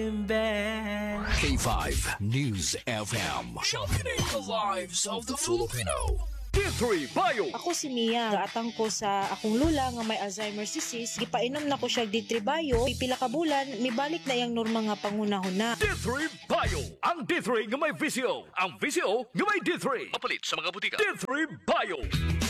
K5 News FM, championing the lives of the Filipino. D3 Bio. Ako si Mia, gaatang ko sa akong lula nga may Alzheimer's disease. Gipainom na ko siya D3 Bio. Pipila ka bulan, mibalik na yang norma nga pangunahon na. D3 Bio. Ang D3 nga may visio. Ang visio nga may D3. Mapalit sa mga butika. D3 Bio.